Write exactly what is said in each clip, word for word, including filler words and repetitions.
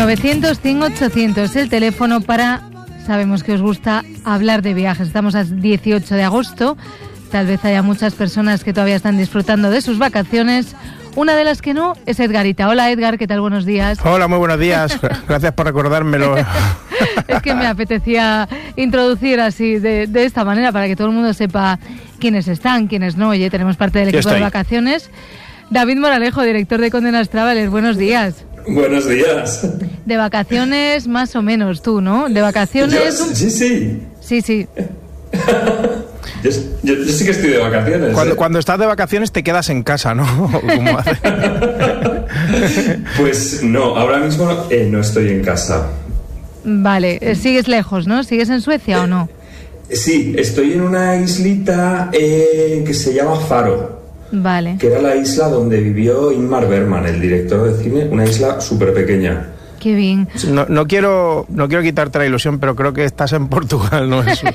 novecientos, cien, ochocientos, el teléfono para... Sabemos que os gusta hablar de viajes. Estamos a dieciocho de agosto. Tal vez haya muchas personas que todavía están disfrutando de sus vacaciones. Una de las que no es Edgarita. Hola, Edgar, ¿qué tal? Buenos días. Hola, muy buenos días. Gracias por recordármelo. Es que me apetecía introducir así, de, de esta manera, para que todo el mundo sepa quiénes están, quiénes no. Oye, tenemos parte del equipo de vacaciones. David Moralejo, director de Condenas Travelers. Buenos días. Buenos días. De vacaciones más o menos tú, ¿no? De vacaciones... Yo, sí, sí. Sí, sí. yo, yo, yo sí que estoy de vacaciones. Cuando, ¿eh? cuando estás de vacaciones te quedas en casa, ¿no? ¿Cómo hace? Pues no, ahora mismo eh, no estoy en casa. Vale, sigues lejos, ¿no? ¿Sigues en Suecia o no? Sí, estoy en una islita eh, que se llama Faro. Vale. Que era la isla donde vivió Ingmar Bergman, el director de cine, una isla súper pequeña. Qué bien. No, no quiero no quiero quitarte la ilusión, pero creo que estás en Portugal, ¿no? Es...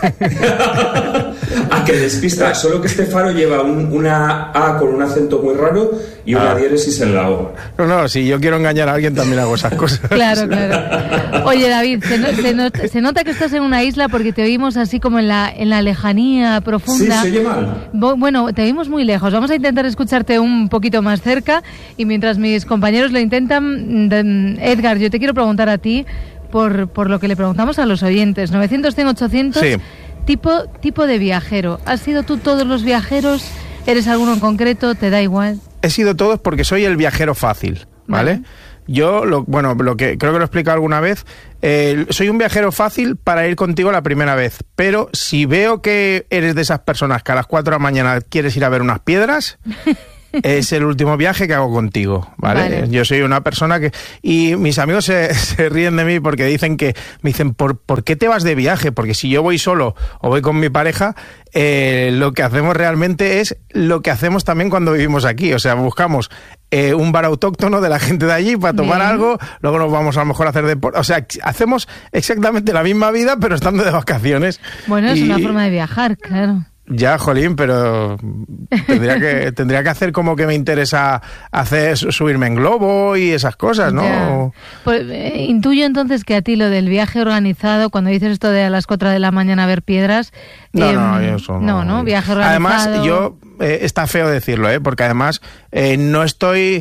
Ah, que despista. Solo que este Faro lleva un, una A con un acento muy raro y una ah. diéresis en la O. No, no, si yo quiero engañar a alguien también hago esas cosas. Claro, claro. Oye, David, se, no, se, not, se nota que estás en una isla porque te oímos así como en la, en la lejanía profunda. Sí, se oye mal. Bueno, te oímos muy lejos. Vamos a intentar escucharte un poquito más cerca y mientras mis compañeros lo intentan, Edgar, yo te quiero preguntar a ti por, por lo que le preguntamos a los oyentes. novecientos, cien, ochocientos. Sí. Tipo, tipo de viajero. ¿Has sido tú todos los viajeros? ¿Eres alguno en concreto? ¿Te da igual? He sido todos porque soy el viajero fácil, ¿vale? Vale. Yo, lo, bueno, lo que creo que lo he explicado alguna vez, eh, soy un viajero fácil para ir contigo la primera vez, pero si veo que eres de esas personas que a las cuatro de la mañana quieres ir a ver unas piedras... es el último viaje que hago contigo, ¿vale? Vale. Yo soy una persona que... Y mis amigos se, se ríen de mí porque dicen que... Me dicen, ¿por, ¿por qué te vas de viaje? Porque si yo voy solo o voy con mi pareja, eh, lo que hacemos realmente es lo que hacemos también cuando vivimos aquí. O sea, buscamos eh, un bar autóctono de la gente de allí para tomar Bien. algo, luego nos vamos a lo mejor a hacer deporte. O sea, hacemos exactamente la misma vida, pero estando de vacaciones. Bueno, es y... una forma de viajar, claro. Ya, jolín, pero tendría que tendría que hacer como que me interesa hacer subirme en globo y esas cosas, ¿no? Ya. Pues eh, intuyo entonces que a ti lo del viaje organizado, cuando dices esto de a las cuatro de la mañana ver piedras... No, eh, no, eso no. No, ¿no? Viaje organizado... Además, yo... Eh, está feo decirlo, ¿eh? Porque además eh, no estoy...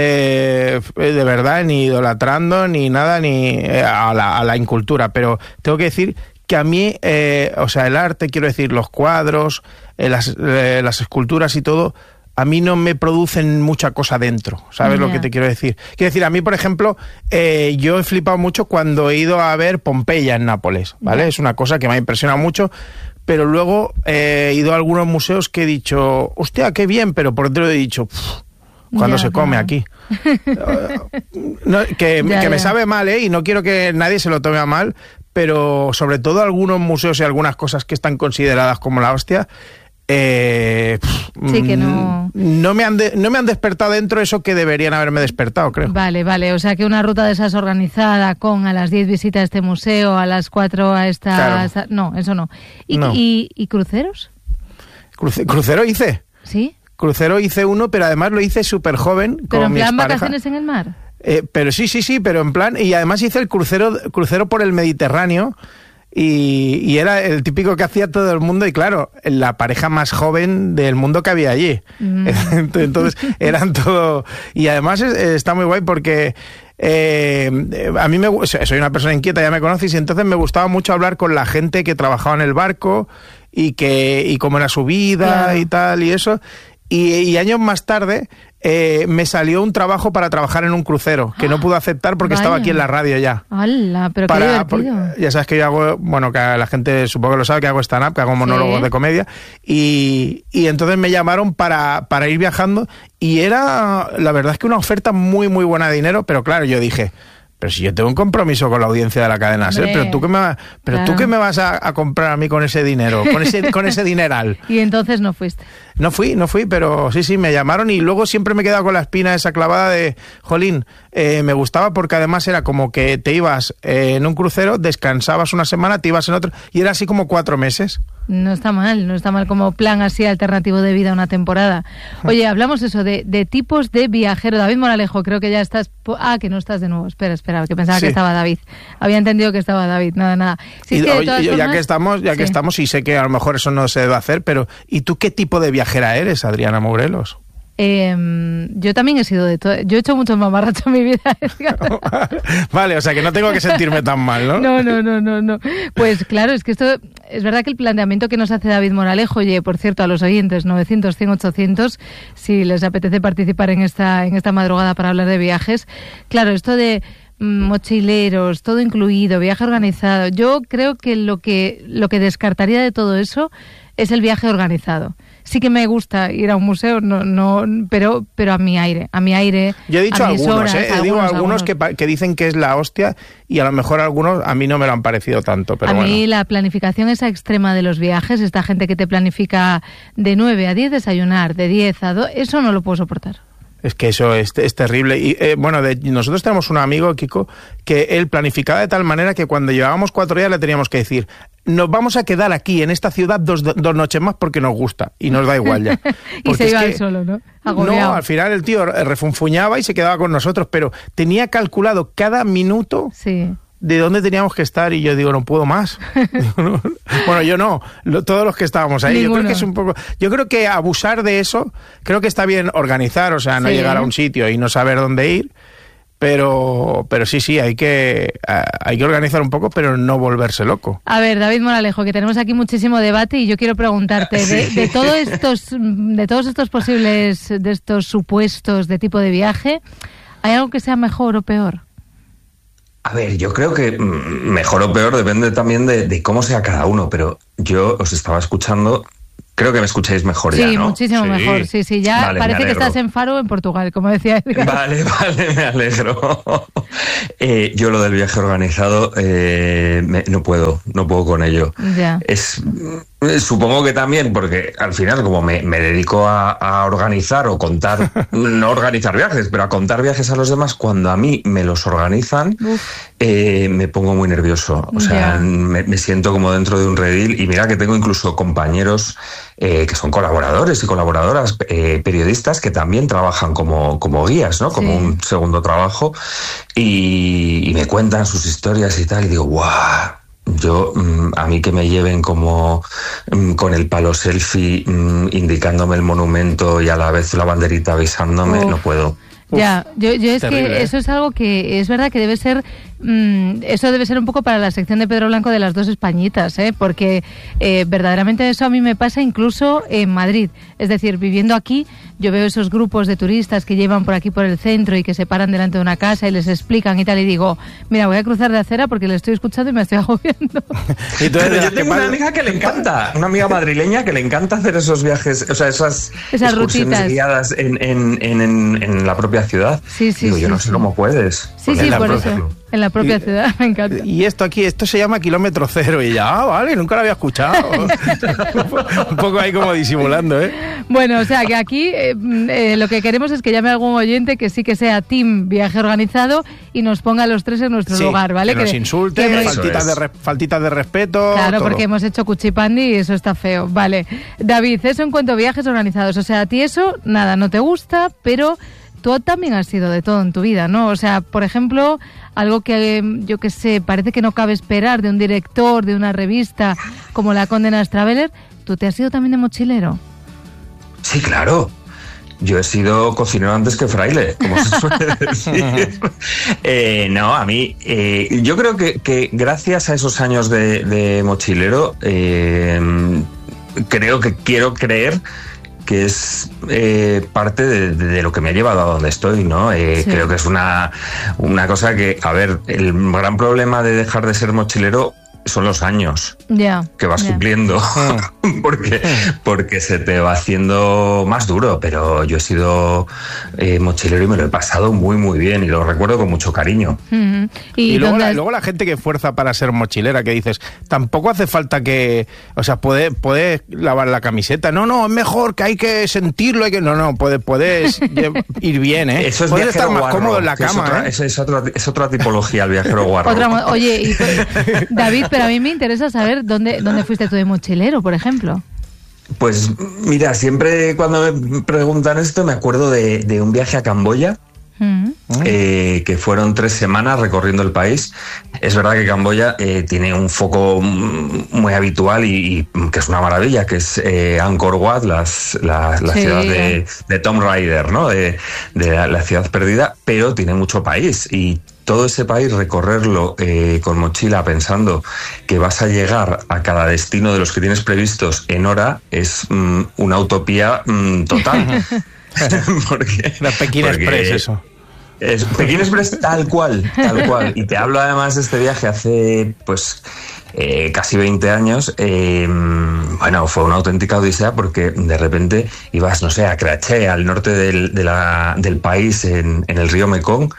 Eh, de verdad ni idolatrando ni nada ni eh, a, la, a la incultura, pero tengo que decir que a mí, eh, o sea, el arte, quiero decir, los cuadros, eh, las, eh, las esculturas y todo, a mí no me producen mucha cosa dentro, ¿sabes yeah. lo que te quiero decir? Quiero decir, a mí, por ejemplo, eh, yo he flipado mucho cuando he ido a ver Pompeya en Nápoles, ¿vale? Yeah. Es una cosa que me ha impresionado mucho, pero luego eh, he ido a algunos museos que he dicho, hostia, qué bien, pero por dentro he dicho... cuando yeah, se come yeah. aquí no, que, yeah, que me yeah. sabe mal, ¿eh? Y no quiero que nadie se lo tome a mal, pero sobre todo algunos museos y algunas cosas que están consideradas como la hostia, eh, sí, que no... No, me han de, no me han despertado dentro eso que deberían haberme despertado, creo. Vale, vale, o sea que una ruta de esas organizada con a las diez visita a este museo, a las cuatro a esta... Claro. Esta no, eso no. ¿Y, no. y, y cruceros? Cruce, ¿Crucero hice? ¿Sí? Crucero hice uno, pero además lo hice súper joven. ¿Pero con en plan mis vacaciones en el mar? Eh, pero sí, sí, sí, pero en plan... Y además hice el crucero crucero por el Mediterráneo y, y era el típico que hacía todo el mundo y claro, la pareja más joven del mundo que había allí. Mm. Entonces eran todo... Y además está muy guay porque... Eh, a mí me soy una persona inquieta, ya me conoces, y entonces me gustaba mucho hablar con la gente que trabajaba en el barco y que y cómo era su vida claro. y tal y eso. Y, y años más tarde eh, me salió un trabajo para trabajar en un crucero, que no pude aceptar porque Vaya. estaba aquí en la radio ya. ¡Hala! Pero para, qué divertido. Porque, ya sabes que yo hago, bueno, que la gente supongo que lo sabe, que hago stand-up, que hago monólogos ¿Sí? de comedia, y, y entonces me llamaron para, para ir viajando, y era, la verdad es que una oferta muy, muy buena de dinero, pero claro, yo dije... Pero si yo tengo un compromiso con la audiencia de la cadena SER, pero tú qué me, va, pero claro. tú qué me vas a, a comprar a mí con ese dinero, con ese, con ese dineral. Y entonces no fuiste. No fui, no fui, pero sí, sí, me llamaron y luego siempre me he quedado con la espina esa clavada de, jolín, eh, me gustaba porque además era como que te ibas eh, en un crucero, descansabas una semana, te ibas en otro, y era así como cuatro meses. No está mal, no está mal como plan así alternativo de vida una temporada. Oye, hablamos eso de, de tipos de viajero. David Moralejo, creo que ya estás... Ah, que no estás de nuevo. Espera, espera, que pensaba sí. que estaba David. Había entendido que estaba David. Nada, nada. Si y, es que oye, ya formas... que estamos, ya sí. que estamos, y sé que a lo mejor eso no se debe hacer, pero ¿y tú qué tipo de viajera eres, Adriana Morelos? Eh, yo también he sido de todo. Yo he hecho muchos mamarrachos en mi vida. Vale, o sea que no tengo que sentirme tan mal, ¿no? No, no, no, no, no. Pues claro, es que esto es verdad que el planteamiento que nos hace David Moralejo, oye, por cierto, a los oyentes, novecientos, cien, ochocientos, si les apetece participar en esta, en esta madrugada para hablar de viajes. Claro, esto de mochileros, todo incluido, viaje organizado. Yo creo que lo que, lo que descartaría de todo eso es el viaje organizado. Sí que me gusta ir a un museo, no, no, pero, pero a mi aire, a mi aire. Yo he dicho a mis algunos, horas, ¿eh? algunos, digo algunos, algunos. Que, que dicen que es la hostia y a lo mejor algunos a mí no me lo han parecido tanto, pero a bueno. mí la planificación esa extrema de los viajes, esta gente que te planifica de nueve a diez desayunar, de diez a dos, eso no lo puedo soportar. Es que eso es, es terrible. Y eh, bueno, de, nosotros tenemos un amigo, Kiko, que él planificaba de tal manera que cuando llevábamos cuatro días le teníamos que decir: nos vamos a quedar aquí en esta ciudad dos, dos noches más porque nos gusta y nos da igual ya. Y se iba él solo, ¿no? Agobiado. No, al final el tío refunfuñaba y se quedaba con nosotros, pero tenía calculado cada minuto. Sí. De dónde teníamos que estar, y yo digo, no puedo más. Bueno, yo no, lo, todos los que estábamos ahí. Ninguno. Yo creo que es un poco, yo creo que abusar de eso, creo que está bien organizar, o sea, no sí, llegar a un sitio y no saber dónde ir, pero, pero sí, sí, hay que, hay que organizar un poco, pero no volverse loco. A ver, David Moralejo, que tenemos aquí muchísimo debate y yo quiero preguntarte, sí. de, de todos estos, de todos estos posibles, de estos supuestos de tipo de viaje, ¿hay algo que sea mejor o peor? A ver, yo creo que mejor o peor depende también de, de cómo sea cada uno, pero yo os estaba escuchando, creo que me escucháis mejor sí, ya, ¿no? Sí, muchísimo sí. mejor, sí, sí, ya vale, parece que estás en Faro, en Portugal, como decía Edgar. Vale, vale, me alegro. eh, yo lo del viaje organizado, eh, me, no puedo, no puedo con ello. Ya. Es... Supongo que también, porque al final como me, me dedico a, a organizar o contar, no organizar viajes, pero a contar viajes a los demás, cuando a mí me los organizan, eh, me pongo muy nervioso. O sea, yeah. me, me siento como dentro de un redil, y mira que tengo incluso compañeros eh, que son colaboradores y colaboradoras, eh, periodistas que también trabajan como, como guías, ¿no? Como sí. un segundo trabajo, y, y me cuentan sus historias y tal, y digo, ¡guau! Yo, a mí que me lleven como con el palo selfie indicándome el monumento y a la vez la banderita avisándome, Uf. no puedo. Uf, ya, yo, yo es terrible, que ¿eh? Eso es algo que es verdad que debe ser, mmm, eso debe ser un poco para la sección de Pedro Blanco de las dos Españitas, ¿eh? Porque eh, verdaderamente eso a mí me pasa incluso en Madrid. Es decir, viviendo aquí, yo veo esos grupos de turistas que llevan por aquí por el centro y que se paran delante de una casa y les explican y tal, y digo, mira, voy a cruzar de acera porque le estoy escuchando y me estoy agobiando. Y Pero yo tengo una amiga que le encanta, una amiga madrileña que le encanta hacer esos viajes, o sea, esas, esas excursiones rutitas guiadas en, en, en, en, en la propia ciudad. Sí, sí, Digo, sí, yo no sí. sé cómo puedes. Sí, sí, por eso. Hacerlo. En la propia y, ciudad, me encanta. Y esto aquí, esto se llama kilómetro cero. Y ya, ah, vale, nunca lo había escuchado. Un poco ahí como disimulando, ¿eh? Bueno, o sea, que aquí eh, eh, lo que queremos es que llame algún oyente que sí que sea team viaje organizado y nos ponga a los tres en nuestro sí, lugar, ¿vale? Que, que nos insulte, que faltitas, de re, faltitas de respeto. Claro, todo. Porque hemos hecho cuchipandi y eso está feo. Vale. David, eso en cuanto a viajes organizados. O sea, a ti eso, nada, no te gusta, pero tú también has sido de todo en tu vida, ¿no? O sea, por ejemplo, algo que, yo que sé, parece que no cabe esperar de un director, de una revista como La Condenas Traveler, ¿tú te has ido también de mochilero? Sí, claro. Yo he sido cocinero antes que fraile, como se suele decir. eh, no, a mí, eh, yo creo que, que gracias a esos años de, de mochilero, eh, creo que quiero creer que es eh, parte de, de lo que me ha llevado a donde estoy, ¿no? Eh, sí. Creo que es una, una cosa que, a ver, el gran problema de dejar de ser mochilero son los años yeah, que vas yeah. cumpliendo, porque, porque se te va haciendo más duro, pero yo he sido eh, mochilero y me lo he pasado muy muy bien y lo recuerdo con mucho cariño. Mm-hmm. Y, y luego, la, luego la gente que fuerza para ser mochilera, que dices, tampoco hace falta que, o sea, puedes puede lavar la camiseta, no, no, es mejor que hay que sentirlo, hay que no, no, puedes, puedes ir bien, ¿eh? Eso es puedes estar más guarro, cómodo en la cama, es otra, ¿eh? es, es, otra, es otra tipología, el viajero guarro. Otra, oye, y, David, pero a mí me interesa saber dónde, dónde fuiste tú de mochilero, por ejemplo. Pues mira, siempre cuando me preguntan esto me acuerdo de, de un viaje a Camboya. Mm. Eh, que fueron tres semanas recorriendo el país. Es verdad que Camboya eh, tiene un foco muy habitual y, y que es una maravilla, que es eh, Angkor Wat, las, la, la sí. ciudad de, de Tomb Raider, ¿no? De, de la, la ciudad perdida, pero tiene mucho país y todo ese país recorrerlo eh, con mochila pensando que vas a llegar a cada destino de los que tienes previstos en hora es mm, una utopía mm, total. porque, la Pekín Express, eso. Es Pekín Express tal cual, tal cual. Y te hablo además de este viaje hace pues eh, casi veinte años. Eh, bueno, fue una auténtica odisea porque de repente ibas, no sé, a Karachi, al norte del, de la, del país, en, en el río Mekong,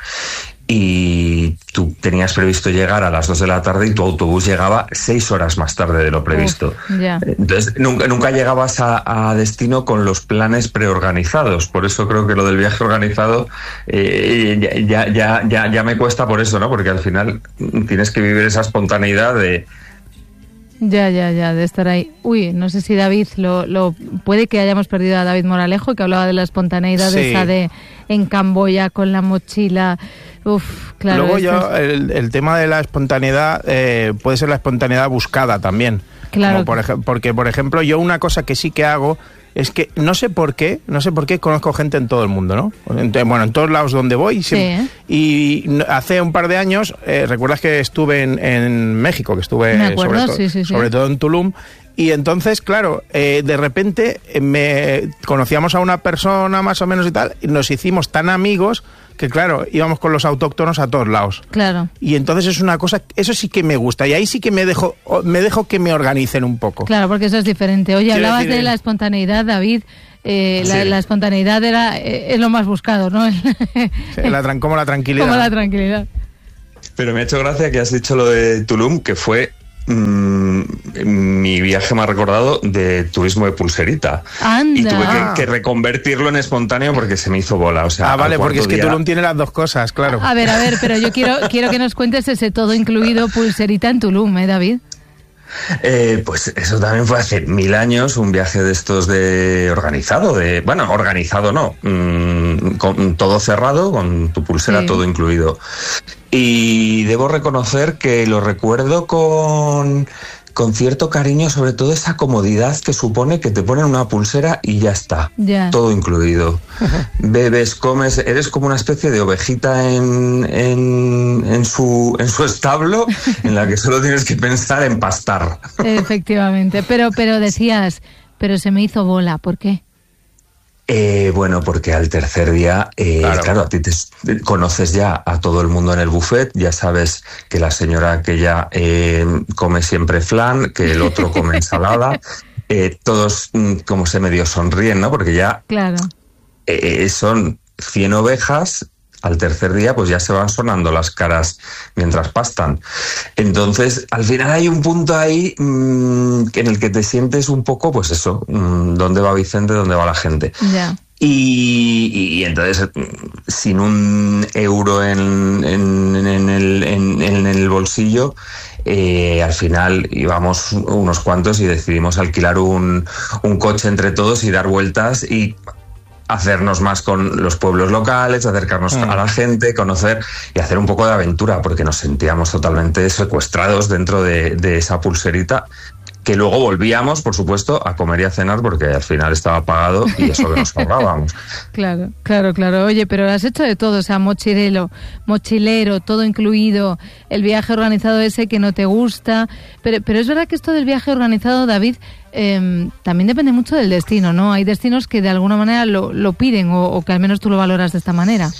y tú tenías previsto llegar a las dos de la tarde y tu autobús llegaba seis horas más tarde de lo previsto. Uf, yeah. Entonces, nunca, nunca llegabas a, a destino con los planes preorganizados. Por eso creo que lo del viaje organizado eh, ya, ya, ya, ya me cuesta por eso, ¿no? Porque al final tienes que vivir esa espontaneidad de... Ya, ya, ya, de estar ahí. Uy, no sé si David, lo, lo puede que hayamos perdido a David Moralejo, que hablaba de la espontaneidad sí. esa de en Camboya con la mochila. Uf, claro. Luego yo, el, el tema de la espontaneidad eh, puede ser la espontaneidad buscada también. Claro. Por ej- porque, por ejemplo, yo una cosa que sí que hago es que no sé por qué, no sé por qué conozco gente en todo el mundo, ¿no? Entonces, bueno, en todos lados donde voy. Siempre, sí, ¿eh? Y hace un par de años, eh, recuerdas que estuve en, en México, que estuve Me acuerdo, sobre, to- sí, sí, sí. sobre todo en Tulum. Y entonces, claro, eh, de repente eh, me conocíamos a una persona más o menos y tal, y nos hicimos tan amigos que, claro, íbamos con los autóctonos a todos lados. Claro. Y entonces es una cosa, eso sí que me gusta, y ahí sí que me dejo, me dejo que me organicen un poco. Claro, porque eso es diferente. Oye, Quiero hablabas decir, de la espontaneidad, David. Eh, la, sí. la espontaneidad era eh, es lo más buscado, ¿no? Sí, la, como la tranquilidad. Como la tranquilidad. Pero me ha hecho gracia que has dicho lo de Tulum, que fue mmm, mi viaje más recordado de turismo de pulserita. Anda. Y tuve que, que reconvertirlo en espontáneo porque se me hizo bola. O sea, ah, vale, porque es que día... Tulum tiene las dos cosas, claro. A ver, a ver, pero yo quiero, quiero que nos cuentes ese todo incluido pulserita en Tulum, ¿eh, David? Eh, pues eso también fue hace mil años, un viaje de estos de organizado, de bueno, organizado no, mmm, con todo cerrado, con tu pulsera sí. todo incluido. Y debo reconocer que lo recuerdo con, con cierto cariño, sobre todo esa comodidad que supone que te ponen una pulsera y ya está, yeah. todo incluido. Bebes, comes, eres como una especie de ovejita en, en, en, su, en su establo, en la que solo tienes que pensar en pastar. Efectivamente, pero, pero decías, pero se me hizo bola, ¿por qué? Eh, bueno, porque al tercer día, eh, claro. claro, a ti te conoces ya a todo el mundo en el buffet, ya sabes que la señora aquella eh, come siempre flan, que el otro come ensalada, eh, todos mm, como se medio sonríen, ¿no? Porque ya claro. eh, son cien ovejas. Al tercer día, pues ya se van sonando las caras mientras pastan. Entonces, al final hay un punto ahí mmm, en el que te sientes un poco, pues eso, mmm, ¿dónde va Vicente? ¿Dónde va la gente? Yeah. Y, y entonces, sin un euro en, en, en, el, en, en el bolsillo, eh, al final íbamos unos cuantos y decidimos alquilar un, un coche entre todos y dar vueltas y hacernos más con los pueblos locales, acercarnos mm. a la gente, conocer y hacer un poco de aventura, porque nos sentíamos totalmente secuestrados dentro de, de esa pulserita, que luego volvíamos, por supuesto, a comer y a cenar, porque al final estaba pagado y eso que nos ahorrábamos. Claro, claro, claro. Oye, pero has hecho de todo, o sea, mochilero, mochilero, todo incluido, el viaje organizado ese que no te gusta, pero, pero es verdad que esto del viaje organizado, David, eh, también depende mucho del destino, ¿no? Hay destinos que de alguna manera lo, lo piden o, o que al menos tú lo valoras de esta manera.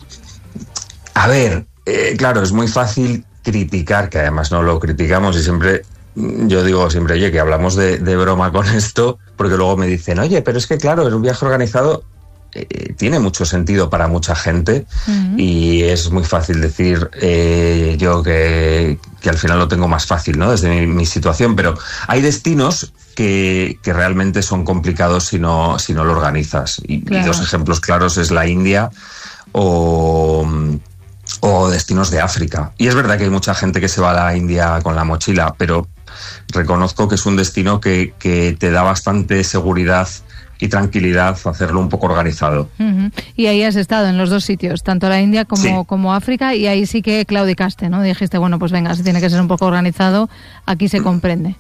A ver, eh, claro, es muy fácil criticar, que además no lo criticamos y siempre... Yo digo siempre, oye, que hablamos de, de broma con esto, porque luego me dicen, oye, pero es que claro, en un viaje organizado eh, tiene mucho sentido para mucha gente uh-huh. y es muy fácil decir eh, yo que, que al final lo tengo más fácil, ¿no? Desde mi, mi situación, pero hay destinos que, que realmente son complicados si no, si no lo organizas. Y, claro. y dos ejemplos claros es la India o... o destinos de África. Y es verdad que hay mucha gente que se va a la India con la mochila, pero reconozco que es un destino que, que te da bastante seguridad y tranquilidad hacerlo un poco organizado. Uh-huh. Y ahí has estado en los dos sitios, tanto la India como, sí. como África, y ahí sí que claudicaste, ¿no? Dijiste, bueno, pues venga, si tiene que ser un poco organizado, aquí se comprende.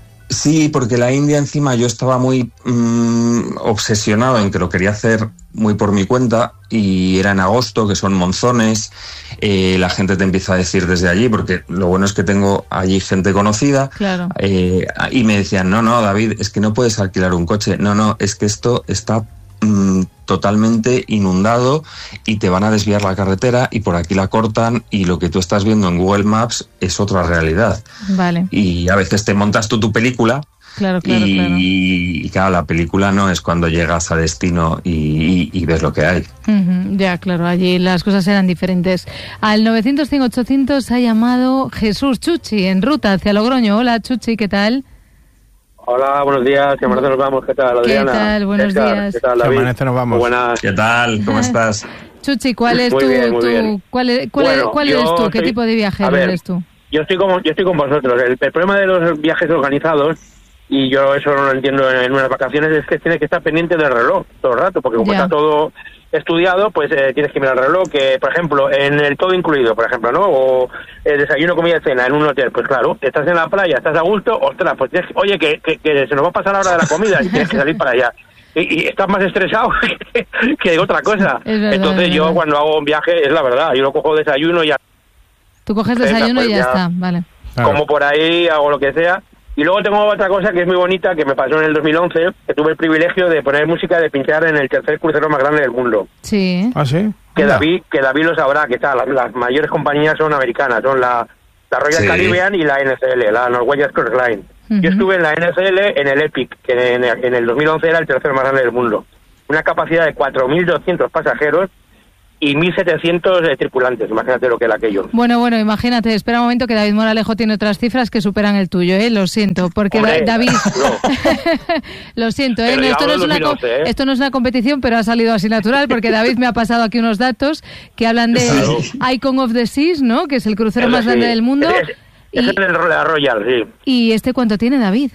Sí, porque la India encima yo estaba muy mmm, obsesionado en que lo quería hacer muy por mi cuenta, y era en agosto, que son monzones, eh, la gente te empieza a decir desde allí, porque lo bueno es que tengo allí gente conocida, claro. eh, y me decían, no, no, David, es que no puedes alquilar un coche, no, no, es que esto está mmm, totalmente inundado y te van a desviar la carretera y por aquí la cortan, y lo que tú estás viendo en Google Maps es otra realidad. Vale. Y a veces te montas tú tu película. Claro, claro, y, claro. Y claro, la película no es cuando llegas a destino y, y, y ves lo que hay. Uh-huh, ya, claro, allí las cosas eran diferentes. Al novecientos cinco ochocientos ha llamado Jesús Chuchi, en ruta hacia Logroño. Hola, Chuchi, ¿qué tal? Hola, buenos días, que amanece nos vamos, ¿qué tal, Adriana? ¿Qué tal? Buenos Edgar, días. ¿Qué tal, David? Que amanece nos vamos. Buenas. ¿Qué tal? ¿Cómo estás? Chuchi, ¿cuál es Muy tu, bien, muy tu bien. cuál, es, cuál, Bueno, es, cuál yo eres tú? ¿Qué soy- tipo de viajero a ver, eres tú? Yo estoy como, yo estoy con vosotros. El, el problema de los viajes organizados, y yo eso no lo entiendo en, en unas vacaciones, es que tienes que estar pendiente del reloj todo el rato, porque como Ya. está todo estudiado, pues eh, tienes que mirar el reloj, que por ejemplo, en el todo incluido, por ejemplo, ¿no? O el desayuno, comida y cena en un hotel, pues claro, estás en la playa, estás a gusto, ostras, pues tienes, oye, que, que, que se nos va a pasar la hora de la comida y tienes que salir para allá. Y, y estás más estresado que, que otra cosa. Es verdad, Entonces es yo verdad. cuando hago un viaje, es la verdad, yo lo cojo desayuno y ya. Tú coges Venga, desayuno pues y ya, ya. está, vale. Claro. Como por ahí, hago lo que sea. Y luego tengo otra cosa que es muy bonita, que me pasó en el dos mil once, que tuve el privilegio de poner música, de pinchar en el tercer crucero más grande del mundo. Sí. ¿Ah, sí? Que Anda. David que David lo sabrá, que tal, las, las mayores compañías son americanas, son la, la Royal Sí. Caribbean y la N S L, la Norwegian Cruise Line. Ujú. Yo estuve en la N S L en el Epic, que en el, en el dos mil once era el tercer más grande del mundo. Una capacidad de cuatro mil doscientos pasajeros y mil setecientos eh, tripulantes, imagínate lo que era aquello. Bueno, bueno, imagínate, espera un momento que David Moralejo tiene otras cifras que superan el tuyo, ¿eh? Lo siento, porque Hombre, Da- David... no. Lo siento, ¿eh? Pero No, esto, no es digamos una, co- dos mil once, ¿eh? esto no es una competición, pero ha salido así natural, porque David me ha pasado aquí unos datos que hablan de Claro. Icon of the Seas, ¿no? Que es el crucero Ese más grande sí. del mundo. Ese- ese es el la Royal, sí. ¿Y este cuánto tiene, David?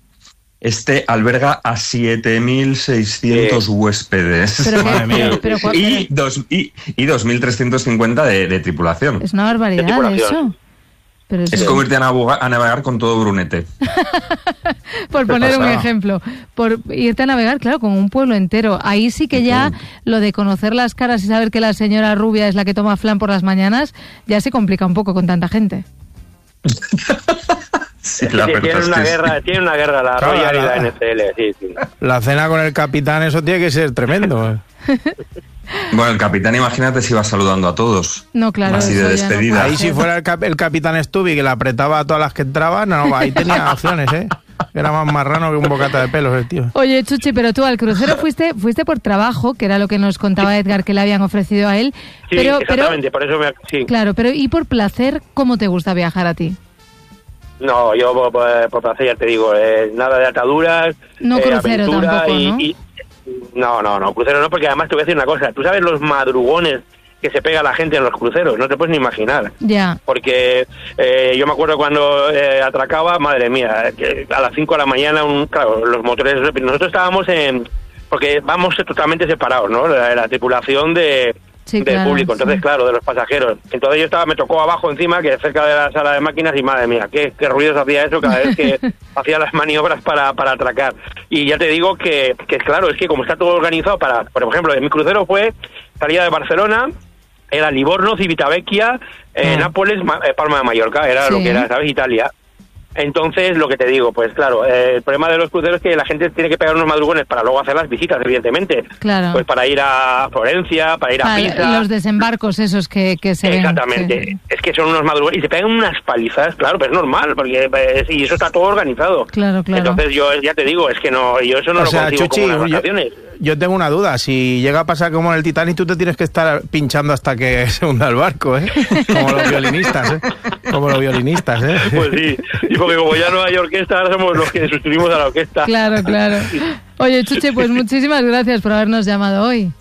Este alberga a siete mil seiscientos Sí. huéspedes. Pero, Madre que- mía. pero, pero cua- y, dos, y, y dos mil trescientos cincuenta de, de tripulación. es una barbaridad De tripulación. eso. Pero es, Es como irte a, navegar- a navegar con todo Brunete. por poner un pasada. ejemplo, por irte a navegar, claro, con un pueblo entero. Ahí sí que ya lo de conocer las caras y saber que la señora rubia es la que toma flan por las mañanas, ya se complica un poco con tanta gente. Sí, Sí, la sí, verdad tiene es una que sí. guerra, tiene una guerra la Claro, Royal y la- la N S L, sí, sí. La cena con el capitán, eso tiene que ser tremendo. Bueno, el capitán, imagínate si va saludando a todos. No, claro, Así de eso ya no despedida. puede Ahí si ser. fuera el, cap- el capitán Stubby que le apretaba a todas las que entraban, no, ahí tenía opciones, ¿eh? Era más marrano que un bocata de pelos el tío. Oye, Chuchi, pero tú al crucero fuiste fuiste por trabajo, que era lo que nos contaba Edgar que le habían ofrecido a él. Sí, pero, pero exactamente, por eso me... Sí. claro, pero ¿y por placer cómo te gusta viajar a ti? No, yo por, por, por placer ya te digo, eh, nada de ataduras, No eh, crucero aventura tampoco, y, ¿no? y- no, no, no, crucero no, porque además te voy a decir una cosa, tú sabes los madrugones que se pega la gente en los cruceros, no te puedes ni imaginar. Ya, Porque eh, yo me acuerdo cuando eh, atracaba, madre mía, que a las cinco de la mañana, un, claro, los motores, nosotros estábamos en, porque vamos totalmente separados, ¿no? La, la tripulación de Sí, del claro, público, entonces sí. claro, de los pasajeros. Entonces yo estaba, me tocó abajo encima, que cerca de la sala de máquinas, y madre mía, qué, qué ruidos hacía eso cada vez que hacía las maniobras para, para atracar. Y ya te digo que, que claro, es que como está todo organizado para, por ejemplo, mi crucero fue, salía de Barcelona, era Livorno, Civitavecchia, eh, Ah. Nápoles, Ma- eh, Palma de Mallorca, era Sí. lo que era, ¿sabes? Italia. Entonces, lo que te digo, pues claro, eh, el problema de los cruceros es que la gente tiene que pegar unos madrugones para luego hacer las visitas, evidentemente. claro. Pues para ir a Florencia, para ir a Ah, Pisa. los desembarcos esos que, que se ven. Exactamente. Sí. Es que son unos madrugones y se pegan unas palizas, claro, pero es normal, porque eh, y eso está todo organizado. Claro, claro. Entonces yo ya te digo, es que no, yo eso no O lo sea, consigo Chuchi, como unas yo, vacaciones. yo tengo una duda. Si llega a pasar como en el Titanic, tú te tienes que estar pinchando hasta que se hunda el barco, ¿eh? Como los violinistas, ¿eh? Como los violinistas, ¿eh? Pues sí, y porque como ya no hay orquesta, ahora somos los que sustituimos a la orquesta. Claro, claro. Oye, Chuchi, pues muchísimas gracias por habernos llamado hoy.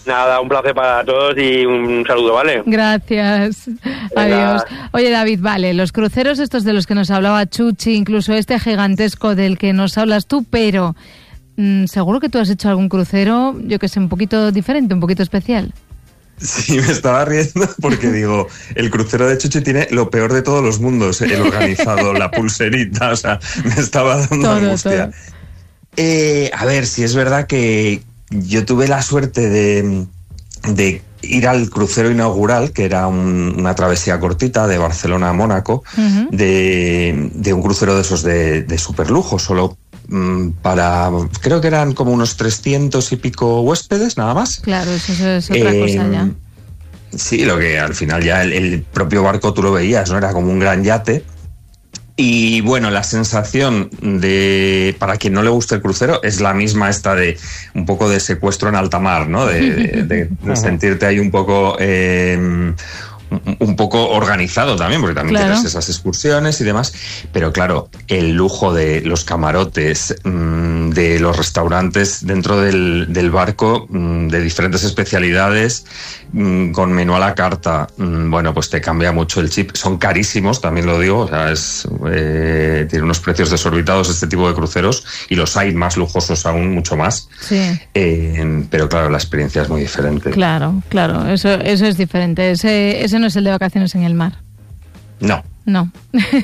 Nada, un placer para todos y un saludo, ¿vale? Gracias. Adiós. Oye, David, vale, los cruceros estos de los que nos hablaba Chuchi, incluso este gigantesco del que nos hablas tú, pero mmm, seguro que tú has hecho algún crucero, yo que sé, un poquito diferente, un poquito especial. Sí, me estaba riendo porque digo, el crucero de Chuchi tiene lo peor de todos los mundos, el organizado, la pulserita, o sea, me estaba dando todo, angustia. Todo. Eh, a ver, si es verdad que yo tuve la suerte de, de ir al crucero inaugural, que era un, una travesía cortita de Barcelona a Mónaco, uh-huh. de, de un crucero de esos de, de superlujo, solo um, para, creo que eran como unos trescientos y pico huéspedes, nada más. Claro, eso es otra eh, cosa ya. Sí, lo que al final ya el, el propio barco tú lo veías, ¿no? Era como un gran yate. Y bueno, la sensación de, para quien no le guste el crucero, es la misma esta de un poco de secuestro en alta mar, ¿no? De, de, de, de sentirte ahí un poco eh, un poco organizado también, porque también claro. tienes esas excursiones y demás, pero claro, el lujo de los camarotes, de los restaurantes dentro del, del barco, de diferentes especialidades, con menú a la carta, bueno, pues te cambia mucho el chip. Son carísimos, también lo digo, o sea, es, eh, tiene unos precios desorbitados este tipo de cruceros, y los hay más lujosos aún, mucho más. Sí. Eh, pero claro, la experiencia es muy diferente. Claro, claro, eso, eso es diferente. Ese, ese no es el de vacaciones en el mar. No. No.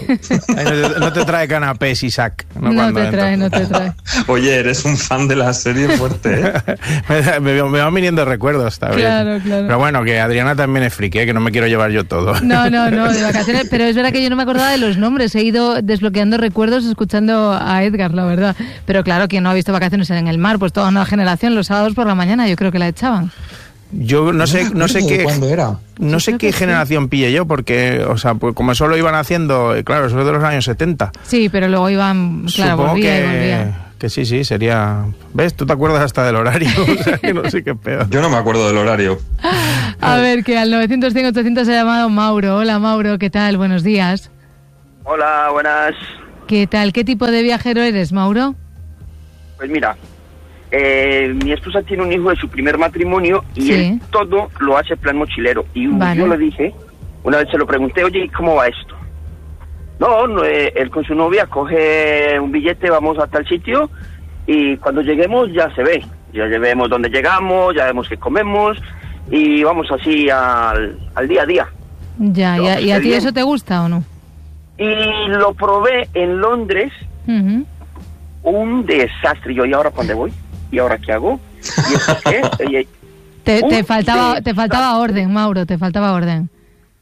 No te trae canapés, Isaac. No, no te trae, no te trae. Oye, eres un fan de la serie fuerte, ¿eh? me, me, me van viniendo recuerdos también. Claro, claro. Pero bueno, que Adriana también es friki, ¿eh? Que no me quiero llevar yo todo. No, no, no, de vacaciones. Pero es verdad que yo no me acordaba de los nombres. He ido desbloqueando recuerdos escuchando a Edgar, la verdad. Pero claro, quien no ha visto Vacaciones en el mar, pues toda una generación, los sábados por la mañana, yo creo que la echaban. Yo no sé, no sé qué, ¿cuándo era? No sé qué generación sí. pille yo, porque, o sea, pues como eso lo iban haciendo, claro, eso es de los años setenta. Sí, pero luego iban, claro, Supongo volvía que, y volvía. Que sí, sí, sería... ¿Ves? Tú te acuerdas hasta del horario, o sea, que no sé qué peor. Yo no me acuerdo del horario. A ver, que al novecientos cien ochocientos se ha llamado Mauro. Hola, Mauro, ¿qué tal? Buenos días. Hola, buenas. ¿Qué tal? ¿Qué tipo de viajero eres, Mauro? Pues mira... Eh, mi esposa tiene un hijo de su primer matrimonio y sí. él todo lo hace plan mochilero. Y vale. yo le dije, una vez se lo pregunté, oye, ¿cómo va esto? No, no eh, él con su novia coge un billete, vamos a tal sitio y cuando lleguemos ya se ve. Ya vemos dónde llegamos, ya vemos qué comemos y vamos así al, al día a día. Ya, ¿y a, ¿y a ti bien. Eso te gusta o no? Y lo probé en Londres, uh-huh. un desastre. Yo, ¿y ahora para dónde voy? ¿Y ahora qué hago? ¿Y esto qué? te, te faltaba te faltaba orden, Mauro, te faltaba orden.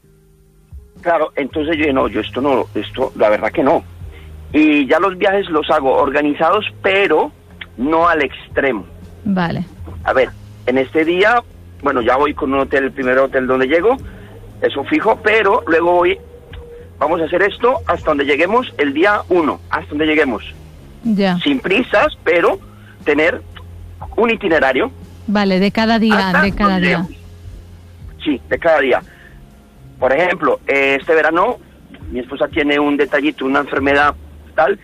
Claro, entonces yo no, yo esto no, esto la verdad que no. Y ya los viajes los hago organizados, pero no al extremo. Vale. A ver, en este día, bueno, ya voy con un hotel, el primer hotel donde llego, eso fijo, pero luego voy, vamos a hacer esto hasta donde lleguemos el día uno, hasta donde lleguemos. Ya. Sin prisas, pero tener un itinerario. Vale, de cada día, de cada día. Sí, de cada día. Por ejemplo, este verano mi esposa tiene un detallito, una enfermedad tal,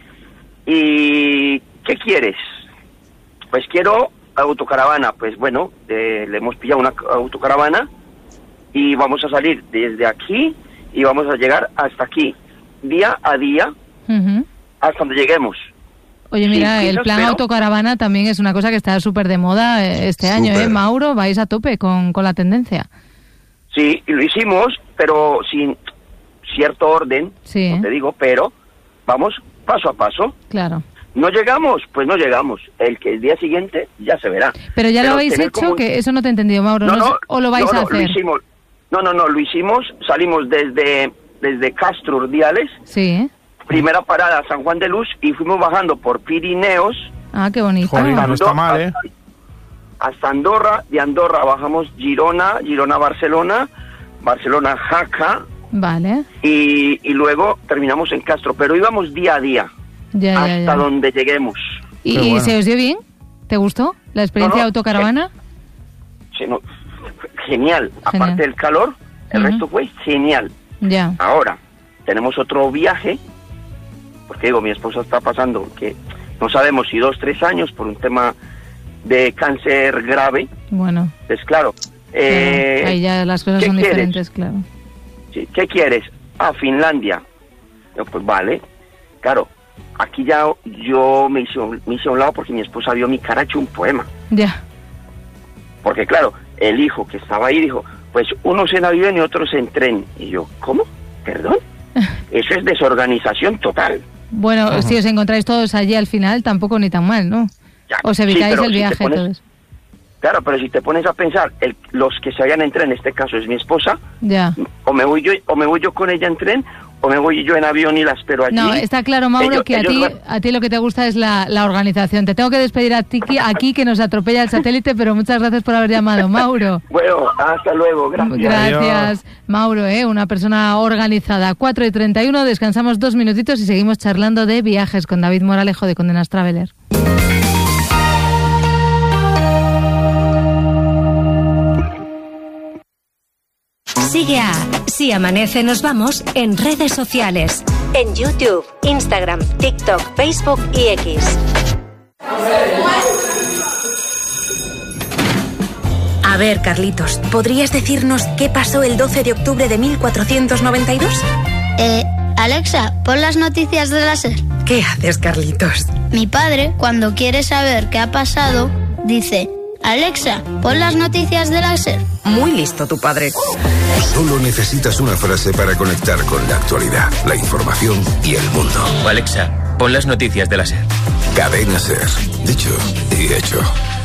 y ¿qué quieres? Pues quiero autocaravana. Pues bueno, eh, le hemos pillado una autocaravana y vamos a salir desde aquí y vamos a llegar hasta aquí, día a día, uh-huh. hasta donde lleguemos. Oye, mira, sí, el plan pero... autocaravana también es una cosa que está súper de moda este super. año, ¿eh, Mauro? Vais a tope con, con la tendencia. Sí, y lo hicimos, pero sin cierto orden, sí. no te digo, pero vamos paso a paso. Claro. No llegamos, pues no llegamos. El que el día siguiente ya se verá. Pero ya pero lo habéis hecho, como... que eso no te he entendido, Mauro. No, no, no ¿o lo vais no, no, a hacer? Lo hicimos. No, no, no, lo hicimos. Salimos desde, desde Castro Urdiales. Sí. Primera parada, San Juan de Luz, y fuimos bajando por Pirineos. Ah, qué bonito. Joder, no está mal, ¿eh? Hasta Andorra, de Andorra bajamos Girona, Girona Barcelona, Barcelona Jaca. Vale. Y, y luego terminamos en Castro, pero íbamos día a día, ya, hasta ya, ya. donde lleguemos. ¿Y, bueno. ¿Y se os dio bien? ¿Te gustó la experiencia no, no, autocaravana? Sí, no, genial. genial. Aparte del calor, el uh-huh. resto fue genial. Ya. Ahora, tenemos otro viaje, porque digo, mi esposa está pasando que no sabemos si dos, tres años por un tema de cáncer grave. Bueno. Pues claro. Eh, claro, ahí ya las cosas son quieres? diferentes, claro. Sí, ¿qué quieres? Ah, Finlandia. Yo, pues vale. Claro, aquí ya yo me hice, me hice a un lado porque mi esposa vio mi cara hecho un poema. Ya. Porque claro, el hijo que estaba ahí dijo, pues unos en avión y otros en tren. Y yo, ¿cómo? ¿Perdón? Eso es desorganización total. Bueno, uh-huh. Si os encontráis todos allí al final, tampoco ni tan mal, ¿no? Ya, os evitáis sí, el si viaje. Pones, todos. Claro, pero si te pones a pensar, el, los que se vayan en tren, en este caso es mi esposa, ya. o me voy yo o me voy yo con ella en tren, o me voy yo en avión y la espero allí. No, está claro, Mauro, ellos, que a ti, van... a ti lo que te gusta es la, la organización. Te tengo que despedir a ti aquí, que nos atropella el satélite, pero muchas gracias por haber llamado, Mauro. Bueno, hasta luego, gracias. Gracias, Adiós. Mauro, ¿eh? Una persona organizada. cuatro y treinta y uno, descansamos dos minutitos y seguimos charlando de viajes con David Moralejo de Condenas Traveler. Sigue a Si Amanece Nos Vamos en redes sociales. En YouTube, Instagram, TikTok, Facebook y X. A ver, Carlitos, ¿podrías decirnos qué pasó el doce de octubre de mil cuatrocientos noventa y dos? Eh, Alexa, pon las noticias de la SER. ¿Qué haces, Carlitos? Mi padre, cuando quiere saber qué ha pasado, dice... Alexa, pon las noticias de la SER. Muy listo tu padre. Solo necesitas una frase para conectar con la actualidad, la información y el mundo. Alexa, pon las noticias de la SER. Cadena SER. Dicho y hecho.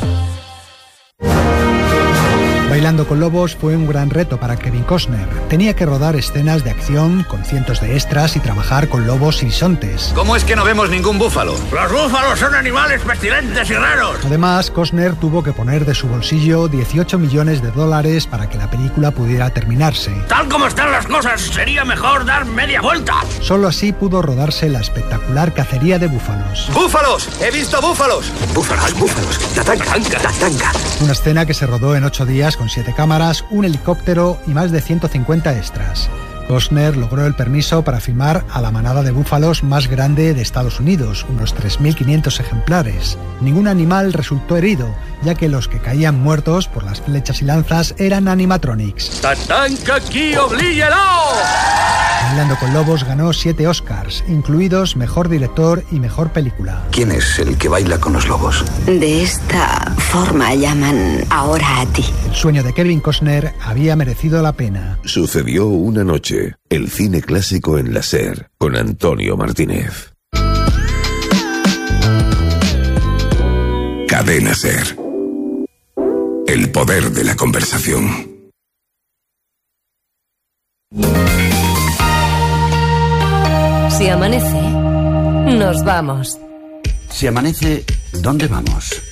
Bailando con lobos fue un gran reto para Kevin Costner. Tenía que rodar escenas de acción con cientos de extras y trabajar con lobos y bisontes. ¿Cómo es que no vemos ningún búfalo? ¡Los búfalos son animales pestilentes y raros! Además, Costner tuvo que poner de su bolsillo dieciocho millones de dólares para que la película pudiera terminarse. Tal como están las cosas, sería mejor dar media vuelta. Solo así pudo rodarse la espectacular cacería de búfalos. ¡Búfalos! ¡He visto búfalos! ¡Búfalos, búfalos! ¡Tatanca, tatanca! Una escena que se rodó en ocho días con siete cámaras, un helicóptero y más de ciento cincuenta extras. Costner logró el permiso para filmar a la manada de búfalos más grande de Estados Unidos, unos tres mil quinientos ejemplares. Ningún animal resultó herido, ya que los que caían muertos por las flechas y lanzas eran animatronics. ¡Tatanca aquí, oblíguelo! Bailando con lobos ganó siete Oscars, incluidos Mejor Director y Mejor Película. ¿Quién es el que baila con los lobos? De esta forma llaman ahora a ti. El sueño de Kevin Costner había merecido la pena. Sucedió una noche. El cine clásico en la SER, con Antonio Martínez. Cadena SER. El poder de la conversación. Si amanece, nos vamos. Si amanece, ¿dónde vamos?